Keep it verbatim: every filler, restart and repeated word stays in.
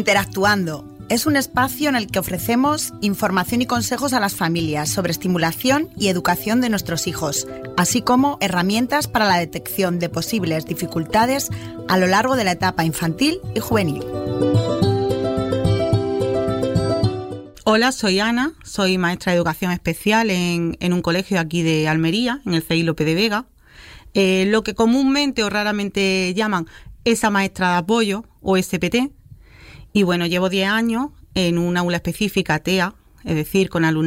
Interactuando es un espacio en el que ofrecemos información y consejos a las familias sobre estimulación y educación de nuestros hijos, así como herramientas para la detección de posibles dificultades a lo largo de la etapa infantil y juvenil. Hola, soy Ana, soy maestra de educación especial en, en un colegio aquí de Almería, en el C I Lope de Vega, eh, lo que comúnmente o raramente llaman esa maestra de apoyo o S P T. Y bueno, llevo diez años en un aula específica, T E A, es decir, con alumnos